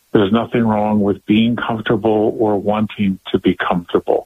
There's nothing wrong with being comfortable or wanting to be comfortable.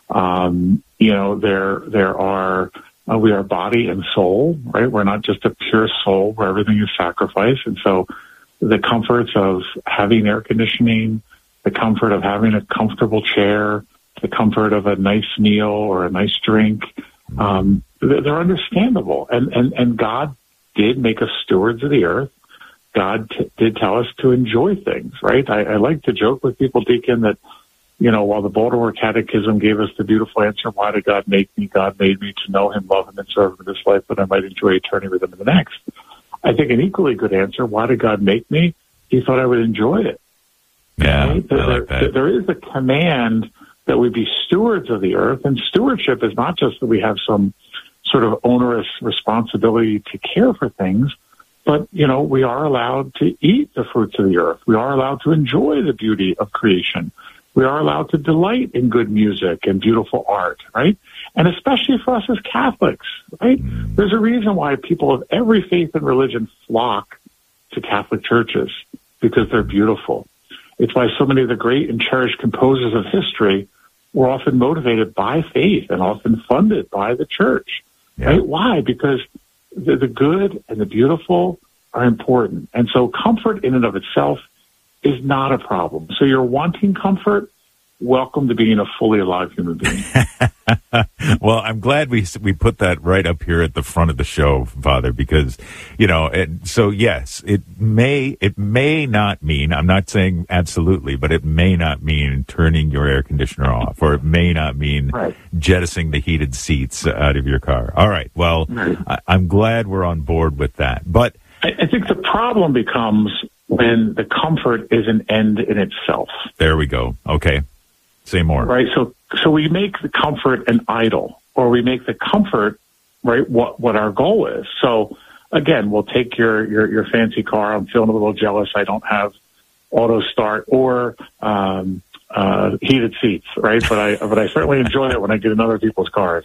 We are body and soul, right? We're not just a pure soul where everything is sacrifice. And so the comforts of having air conditioning, the comfort of having a comfortable chair, the comfort of a nice meal or a nice drink, they're understandable. And God did make us stewards of the earth. God did tell us to enjoy things, right? I like to joke with people, Deacon, that, while the Baltimore Catechism gave us the beautiful answer, why did God make me? God made me to know him, love him, and serve him in this life, that I might enjoy eternity with him in the next. I think an equally good answer, why did God make me? He thought I would enjoy it. Yeah, right? I like that. There is a command that we be stewards of the earth, and stewardship is not just that we have some sort of onerous responsibility to care for things, but, we are allowed to eat the fruits of the earth. We are allowed to enjoy the beauty of creation. We are allowed to delight in good music and beautiful art, right? And especially for us as Catholics, right? There's a reason why people of every faith and religion flock to Catholic churches, because they're beautiful. It's why so many of the great and cherished composers of history were often motivated by faith and often funded by the church, right? Why? Because the good and the beautiful are important. And so comfort in and of itself is not a problem. So you're wanting comfort, welcome to being a fully alive human being. Well, I'm glad we put that right up here at the front of the show, Father, because, so yes, it may not mean, I'm not saying absolutely, but it may not mean turning your air conditioner off, or it may not mean jettisoning the heated seats out of your car. All right. Well, I'm glad we're on board with that. But I think the problem becomes when the comfort is an end in itself. There we go. Okay. Say more. Right. So we make the comfort an idol, or we make the comfort, right, what our goal is. So again, we'll take your fancy car. I'm feeling a little jealous. I don't have auto start or heated seats, right? But I certainly enjoy it when I get in other people's cars.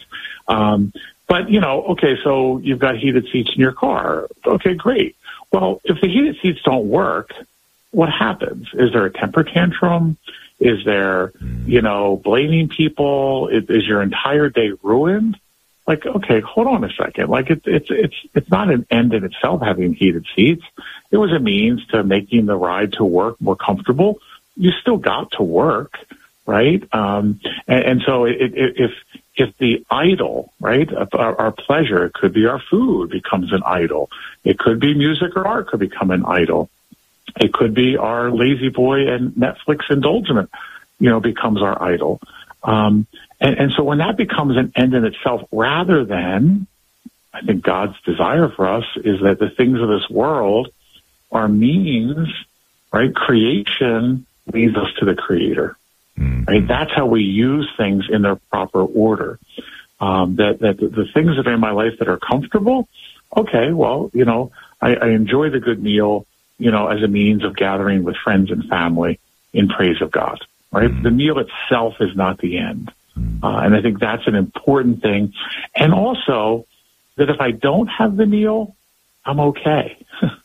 But okay, so you've got heated seats in your car. Okay, great. Well, if the heated seats don't work, what happens? Is there a temper tantrum? Is there, blaming people? Is your entire day ruined? Like, okay, hold on a second. Like, it's not an end in itself having heated seats. It was a means to making the ride to work more comfortable. You still got to work, right? And so if the idol, right, our pleasure, it could be our food, becomes an idol. It could be music or art could become an idol. It could be our lazy boy and Netflix indulgence, becomes our idol. And so when that becomes an end in itself, rather than, I think God's desire for us is that the things of this world are means, right? Creation leads us to the Creator. Right? That's how we use things in their proper order. That the things that are in my life that are comfortable, okay, well, I enjoy the good meal, as a means of gathering with friends and family in praise of God, right? The meal itself is not the end. And I think that's an important thing. And also that if I don't have the meal, I'm okay.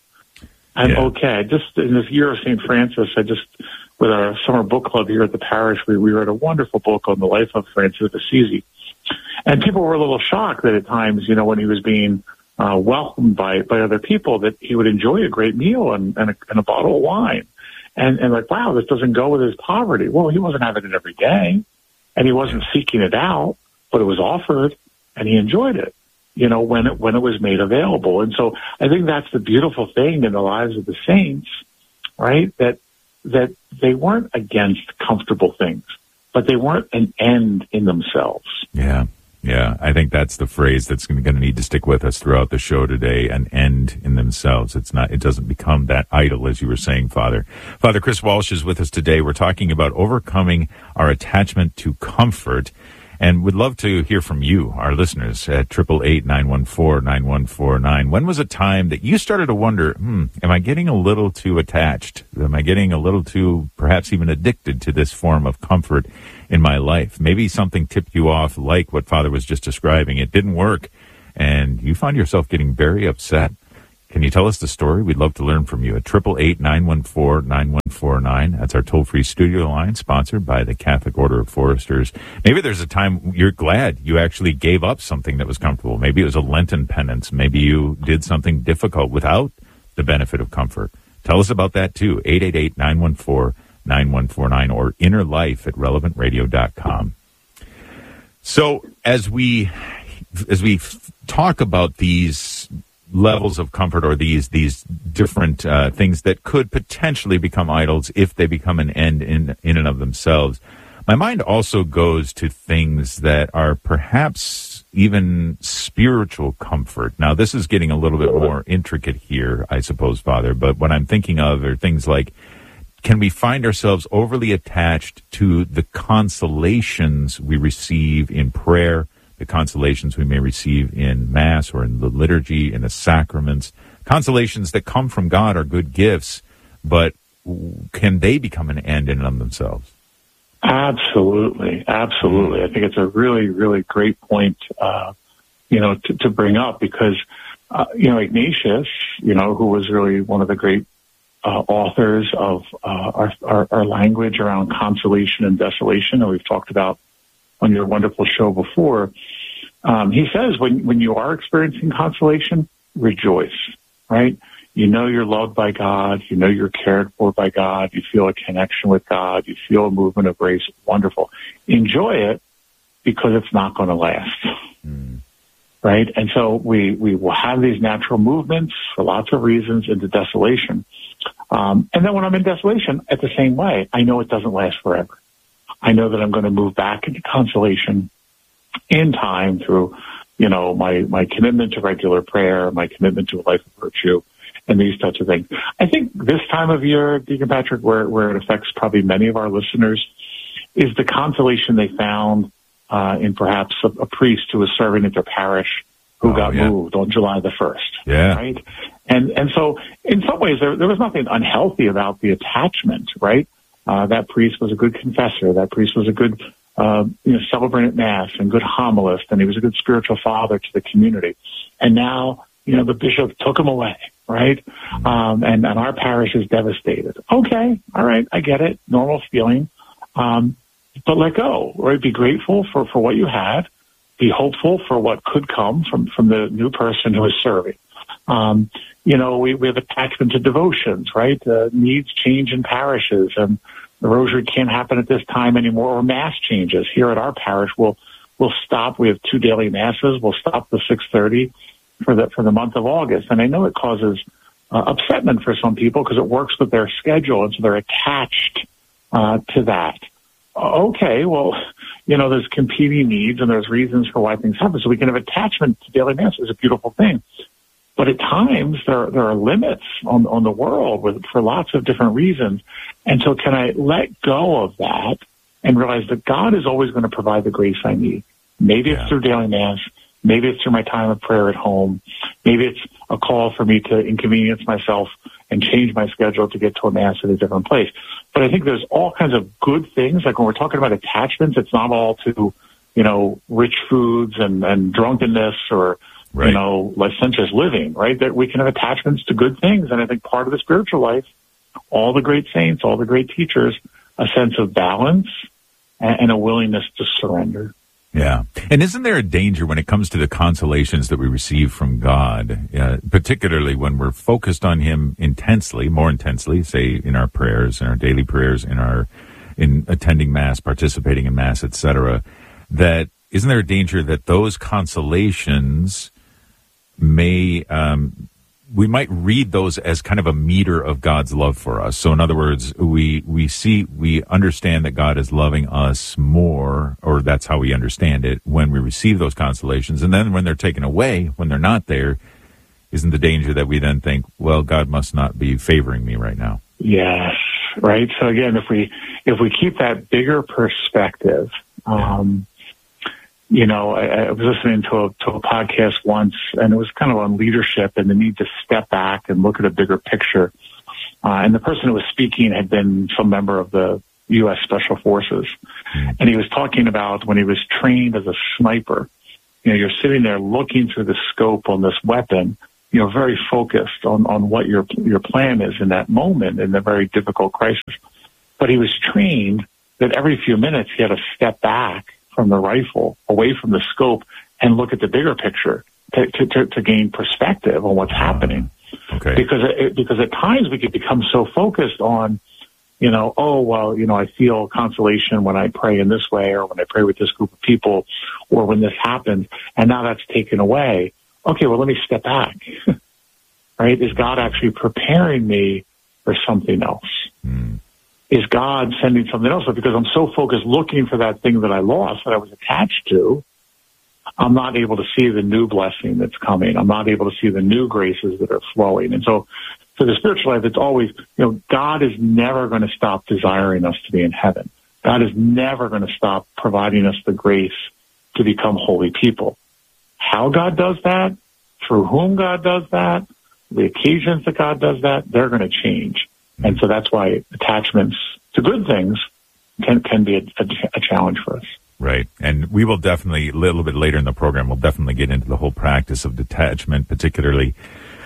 I'm okay. Just in this year of St. Francis, with our summer book club here at the parish, we read a wonderful book on the life of Francis of Assisi. And people were a little shocked that at times, when he was being welcomed by other people, that he would enjoy a great meal and a bottle of wine. And like, wow, this doesn't go with his poverty. Well, he wasn't having it every day, and he wasn't seeking it out, but it was offered, and he enjoyed it, when it was made available. And so I think that's the beautiful thing in the lives of the saints, right? That they weren't against comfortable things, but they weren't an end in themselves. Yeah, I think that's the phrase that's going to need to stick with us throughout the show today, an end in themselves. It doesn't become that idol, as you were saying, Father. Father Chris Walsh is with us today. We're talking about overcoming our attachment to comfort, and would love to hear from you, our listeners, at 888-914-9149. When was a time that you started to wonder, am I getting a little too attached? Am I getting a little too, perhaps even addicted to this form of comfort in my life? Maybe something tipped you off, like what Father was just describing. It didn't work, and you found yourself getting very upset. Can you tell us the story? We'd love to learn from you at 888-914-9149. That's our toll-free studio line, sponsored by the Catholic Order of Foresters. Maybe there's a time you're glad you actually gave up something that was comfortable. Maybe it was a Lenten penance. Maybe you did something difficult without the benefit of comfort. Tell us about that, too. 888-914-9149 or innerlife@relevantradio.com. So as we talk about these levels of comfort or these different things that could potentially become idols if they become an end in and of themselves, my mind also goes to things that are perhaps even spiritual comfort. Now, this is getting a little bit more intricate here, I suppose, Father, but what I'm thinking of are things like, can we find ourselves overly attached to the consolations we receive in prayer, the consolations we may receive in Mass or in the liturgy, in the sacraments? Consolations that come from God are good gifts, but can they become an end in and of themselves? Absolutely. Absolutely. I think it's a really, really great point, to bring up because, Ignatius, who was really one of the great authors of our language around consolation and desolation, and we've talked about on your wonderful show before, he says when you are experiencing consolation, rejoice, right? You know you're loved by God. You know you're cared for by God. You feel a connection with God. You feel a movement of grace. Wonderful. Enjoy it because it's not going to last. Right? And so we will have these natural movements for lots of reasons into desolation. And then when I'm in desolation, at the same way, I know it doesn't last forever. I know that I'm going to move back into consolation in time through, my commitment to regular prayer, my commitment to a life of virtue, and these types of things. I think this time of year, Deacon Patrick, where it affects probably many of our listeners, is the consolation they found in perhaps a priest who was serving at their parish who got moved on July the 1st. Yeah. Right? And so in some ways there was nothing unhealthy about the attachment, right? That priest was a good confessor. That priest was a good celebrant at Mass and good homilist, and he was a good spiritual father to the community. And now, the bishop took him away, right? And our parish is devastated. Okay, all right, I get it. Normal feeling. But let go, right? Be grateful for what you had. Be hopeful for what could come from the new person who is serving. We have attachment to devotions, right? Needs change in parishes, and the rosary can't happen at this time anymore, or Mass changes. Here at our parish, we'll stop. We have 2 daily Masses. We'll stop the 6:30 for the month of August. And I know it causes upsetment for some people because it works with their schedule, and so they're attached to that. Okay, well, there's competing needs and there's reasons for why things happen. So we can have attachment to daily Mass is a beautiful thing. But at times there are limits on the world for lots of different reasons. And so can I let go of that and realize that God is always going to provide the grace I need? Maybe it's through daily Mass. Maybe it's through my time of prayer at home. Maybe it's a call for me to inconvenience myself and change my schedule to get to a Mass at a different place. But I think there's all kinds of good things. Like when we're talking about attachments, it's not all to, rich foods and drunkenness or, licentious living, right? That we can have attachments to good things. And I think part of the spiritual life, all the great saints, all the great teachers, a sense of balance and a willingness to surrender. Yeah. And isn't there a danger when it comes to the consolations that we receive from God, particularly when we're focused on Him intensely, more intensely, say in our prayers, in our daily prayers, in attending Mass, participating in Mass, etc., that isn't there a danger that those consolations may, we might read those as kind of a meter of God's love for us. So in other words, we understand that God is loving us more, or that's how we understand it, when we receive those consolations. And then when they're taken away, when they're not there, isn't the danger that we then think, well, God must not be favoring me right now? Yes, right. So again, if we keep that bigger perspective, I was listening to a podcast once, and it was kind of on leadership and the need to step back and look at a bigger picture. And the person who was speaking had been some member of the U.S. Special Forces. And he was talking about when he was trained as a sniper. You're sitting there looking through the scope on this weapon, very focused on what your plan is in that moment, in the very difficult crisis. But he was trained that every few minutes he had to step back from the rifle, away from the scope, and look at the bigger picture to gain perspective on what's happening. Okay. Because at times we could become so focused on, I feel consolation when I pray in this way, or when I pray with this group of people, or when this happens, and now that's taken away. Okay, well, let me step back. Right? Is God actually preparing me for something else? Mm. Is God sending something else? Or because I'm so focused looking for that thing that I lost, that I was attached to, I'm not able to see the new blessing that's coming. I'm not able to see the new graces that are flowing. And so for the spiritual life, it's always, God is never going to stop desiring us to be in heaven. God is never going to stop providing us the grace to become holy people. How God does that, through whom God does that, the occasions that God does that, they're going to change. And so that's why attachments to good things can be a challenge for us. Right. And we will definitely, a little bit later in the program, we'll definitely get into the whole practice of detachment, particularly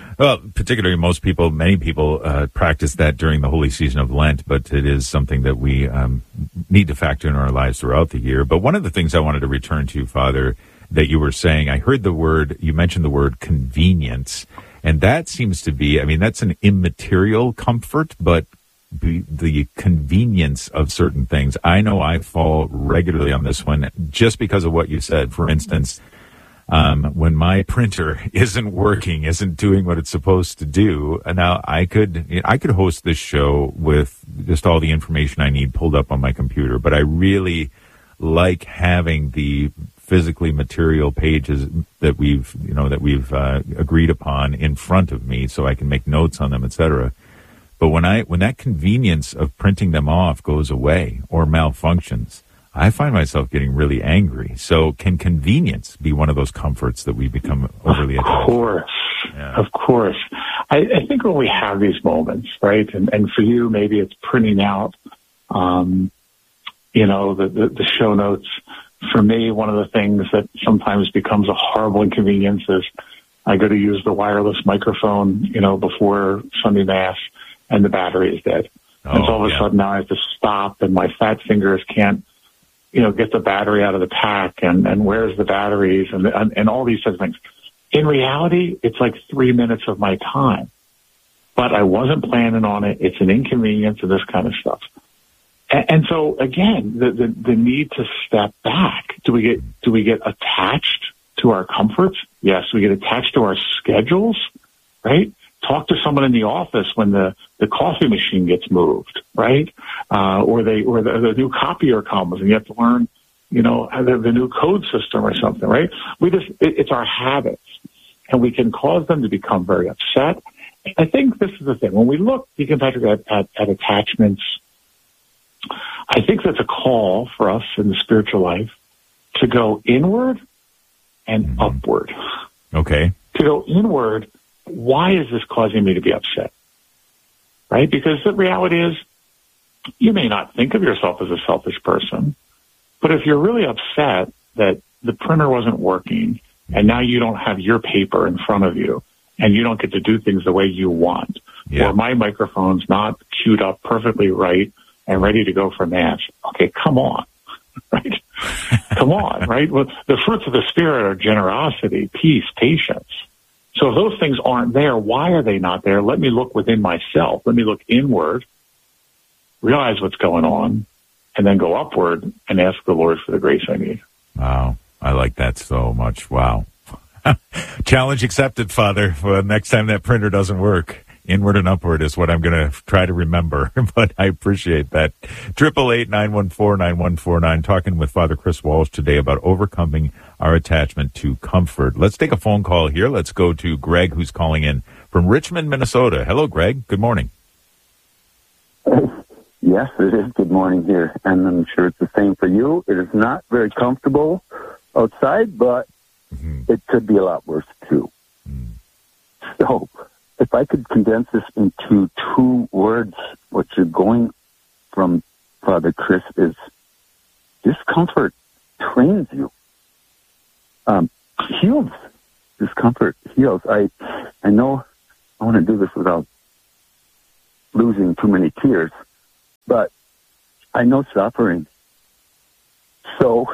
many people practice that during the holy season of Lent, but it is something that we need to factor in our lives throughout the year. But one of the things I wanted to return to, Father, that you were saying, I heard you mentioned the word convenience, and that seems to be, that's an immaterial comfort, but the convenience of certain things. I know I fall regularly on this one just because of what you said. For instance, when my printer isn't working, isn't doing what it's supposed to do, now I could host this show with just all the information I need pulled up on my computer, but I really like having the physically material pages that we've agreed upon in front of me so I can make notes on them, etc. But when that convenience of printing them off goes away or malfunctions, I find myself getting really angry. So can convenience be one of those comforts that we become overly attached? Of course. I think when we have these moments, right, and for you, maybe it's printing out, the show notes. For me, one of the things that sometimes becomes a horrible inconvenience is I go to use the wireless microphone, before Sunday Mass, and the battery is dead. And so all of a sudden now I have to stop, and my fat fingers can't, get the battery out of the pack, and where's the batteries, and all these sorts of things. In reality, it's like 3 minutes of my time. But I wasn't planning on it. It's an inconvenience and this kind of stuff. And so again, the need to step back. Do we get attached to our comforts? Yes. We get attached to our schedules, right? Talk to someone in the office when the coffee machine gets moved, right? Or the new copier comes and you have to learn, the new code system or something, right? It's our habits, and we can cause them to become very upset. I think this is the thing. When we look, Deacon Patrick, at attachments, I think that's a call for us in the spiritual life to go inward and upward. Okay. To go inward, why is this causing me to be upset? Right? Because the reality is, you may not think of yourself as a selfish person, but if you're really upset that the printer wasn't working and now you don't have your paper in front of you and you don't get to do things the way you want, or my microphone's not queued up perfectly right and ready to go for Mass. Okay, come on, right? Come on, right? Well, the fruits of the Spirit are generosity, peace, patience. So if those things aren't there, why are they not there? Let me look within myself. Let me look inward, realize what's going on, and then go upward and ask the Lord for the grace I need. Wow. I like that so much. Wow. Challenge accepted, Father, for next time that printer doesn't work. Inward and upward is what I'm going to try to remember, but I appreciate that. 888-914-9149, talking with Father Chris Walsh today about overcoming our attachment to comfort. Let's take a phone call here. Let's go to Greg, who's calling in from Richmond, Minnesota. Hello, Greg. Good morning. Yes, it is good morning here, and I'm sure it's the same for you. It is not very comfortable outside, but it could be a lot worse, too. So if I could condense this into 2 words, what you're going from, Father Chris, is discomfort trains you. Heals. Discomfort heals. I I know I want to do this without losing too many tears, but I know suffering. So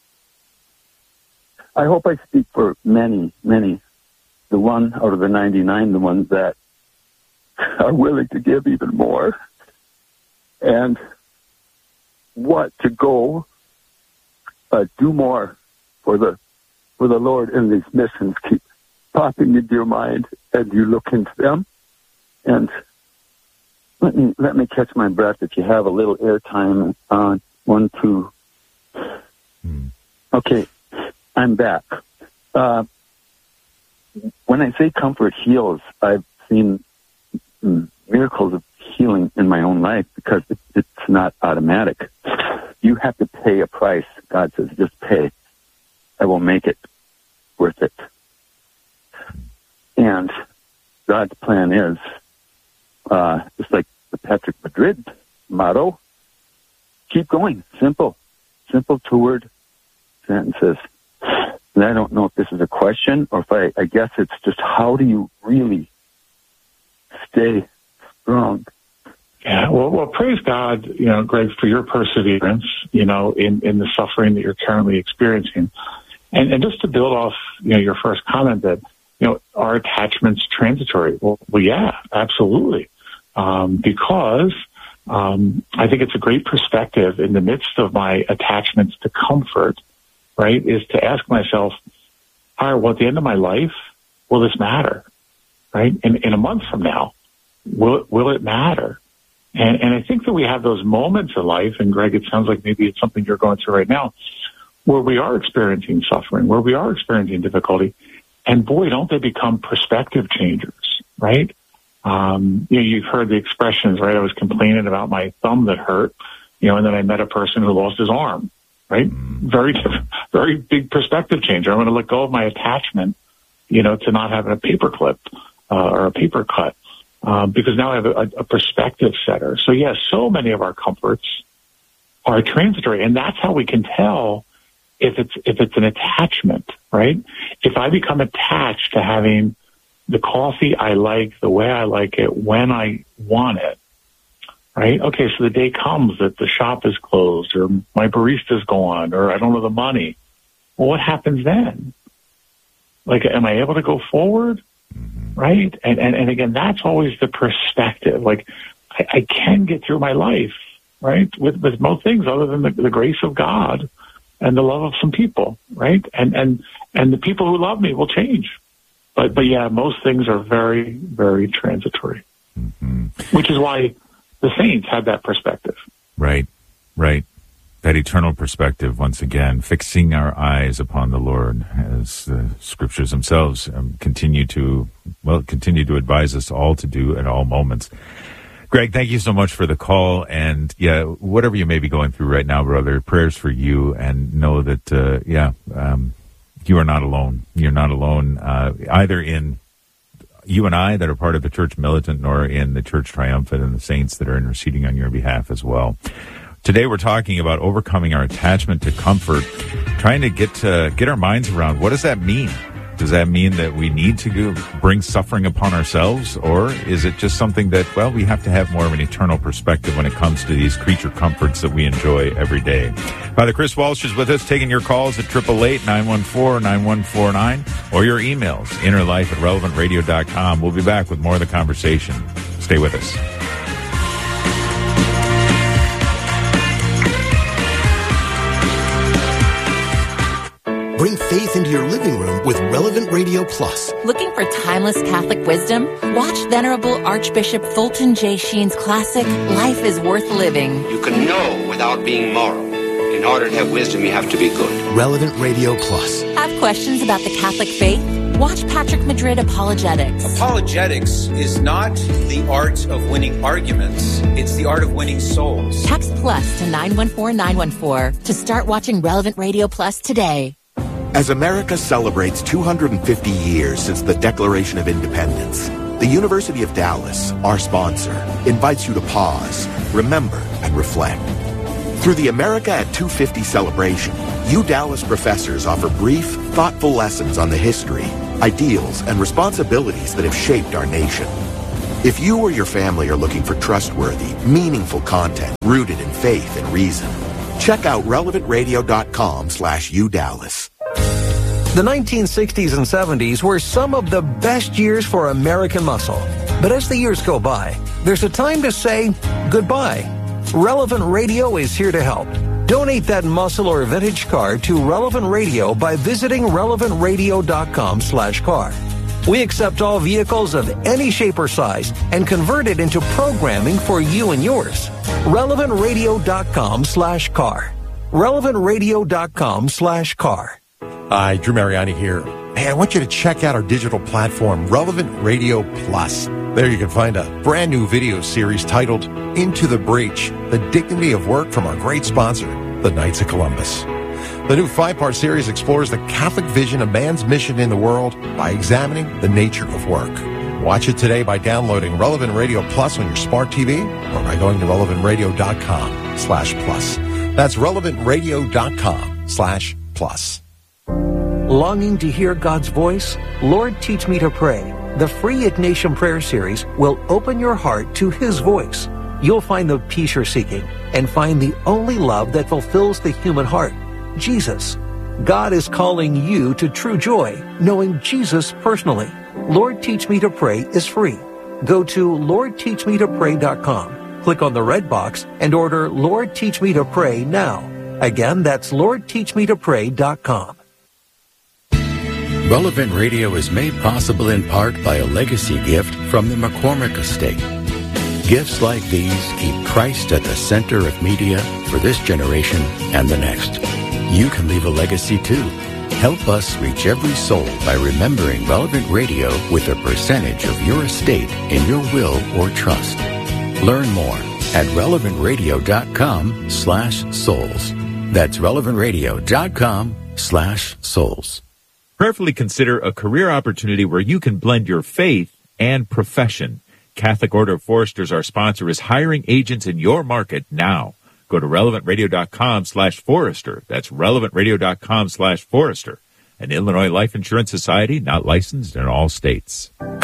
I hope I speak for many, many, the one out of the 99, the ones that are willing to give even more and want to go do more for the Lord. And these missions keep popping into your mind as you look into them. And let me catch my breath if you have a little airtime on 1, 2. Okay, I'm back. When I say comfort heals, I've seen miracles of healing in my own life because it's not automatic. You have to pay a price. God says, just pay. I will make it worth it. And God's plan is, just like the Patrick Madrid motto, keep going. Simple 2-word sentences. And I don't know if this is a question or if I guess it's just how do you really stay strong? Yeah, well, praise God, Greg, for your perseverance, in the suffering that you're currently experiencing. And just to build off, your first comment that, are attachments transitory? Well, yeah, absolutely. Because I think it's a great perspective in the midst of my attachments to comfort, right, is to ask myself, all right, well, at the end of my life, will this matter, right? In a month from now, will it matter? And I think that we have those moments in life, and Greg, it sounds like maybe it's something you're going through right now, where we are experiencing suffering, where we are experiencing difficulty, and boy, don't they become perspective changers, right? You've heard the expressions, right? I was complaining about my thumb that hurt, and then I met a person who lost his arm, right? Very big perspective changer. I'm going to let go of my attachment, to not having a paper clip or a paper cut, because now I have a perspective setter. So yes, so many of our comforts are transitory, and that's how we can tell if it's an attachment, right? If I become attached to having the coffee I like, the way I like it, when I want it, right? Okay, so the day comes that the shop is closed or my barista's gone or I don't have the money. Well, what happens then? Like, am I able to go forward? Right? And again, that's always the perspective. Like, I can get through my life, right? With most things other than the grace of God and the love of some people, right? And the people who love me will change. But yeah, most things are very, very transitory, which is why the saints had that perspective. Right. That eternal perspective, once again, fixing our eyes upon the Lord, as the scriptures themselves continue to advise us all to do at all moments. Greg, thank you so much for the call. And yeah, whatever you may be going through right now, brother, prayers for you, and know that, you are not alone. You're not alone, either in you and I that are part of the church militant, nor in the church triumphant and the saints that are interceding on your behalf as well. Today we're talking about overcoming our attachment to comfort, trying to get our minds around what does that mean? Does that mean that we need to bring suffering upon ourselves, or is it just something that, well, we have to have more of an eternal perspective when it comes to these creature comforts that we enjoy every day? Father Chris Walsh is with us, taking your calls at 888-914-9149 or your emails, innerlife@relevantradio.com. We'll be back with more of the conversation. Stay with us. Bring faith into your living room with Relevant Radio Plus. Looking for timeless Catholic wisdom? Watch Venerable Archbishop Fulton J. Sheen's classic, Life is Worth Living. You can know without being moral. In order to have wisdom, you have to be good. Relevant Radio Plus. Have questions about the Catholic faith? Watch Patrick Madrid Apologetics. Apologetics is not the art of winning arguments. It's the art of winning souls. Text plus to 914-914 to start watching Relevant Radio Plus today. As America celebrates 250 years since the Declaration of Independence, the University of Dallas, our sponsor, invites you to pause, remember, and reflect. Through the America at 250 celebration, you Dallas professors offer brief, thoughtful lessons on the history, ideals, and responsibilities that have shaped our nation. If you or your family are looking for trustworthy, meaningful content rooted in faith and reason, check out relevantradio.com/UDallas. The 1960s and 70s were some of the best years for American muscle. But as the years go by, there's a time to say goodbye. Relevant Radio is here to help. Donate that muscle or vintage car to Relevant Radio by visiting relevantradio.com/car. We accept all vehicles of any shape or size and convert it into programming for you and yours. relevantradio.com/car. relevantradio.com/car. Hi, Drew Mariani here. Hey, I want you to check out our digital platform, Relevant Radio Plus. There you can find a brand new video series titled Into the Breach, The Dignity of Work from our great sponsor, the Knights of Columbus. The new 5-part series explores the Catholic vision of man's mission in the world by examining the nature of work. Watch it today by downloading Relevant Radio Plus on your smart TV or by going to relevantradio.com/plus. That's relevantradio.com/plus. Longing to hear God's voice? Lord, Teach Me to Pray. The free Ignatian Prayer Series will open your heart to His voice. You'll find the peace you're seeking and find the only love that fulfills the human heart, Jesus. God is calling you to true joy, knowing Jesus personally. Lord, Teach Me to Pray is free. Go to LordTeachMeToPray.com. Click on the red box and order Lord, Teach Me to Pray now. Again, that's LordTeachMeToPray.com. Relevant Radio is made possible in part by a legacy gift from the McCormick Estate. Gifts like these keep Christ at the center of media for this generation and the next. You can leave a legacy too. Help us reach every soul by remembering Relevant Radio with a percentage of your estate in your will or trust. Learn more at relevantradio.com/souls. That's relevantradio.com/souls. Prayerfully consider a career opportunity where you can blend your faith and profession. Catholic Order of Foresters, our sponsor, is hiring agents in your market now. Go to relevantradio.com/forester. That's relevantradio.com/forester. An Illinois Life Insurance Society, not licensed in all states.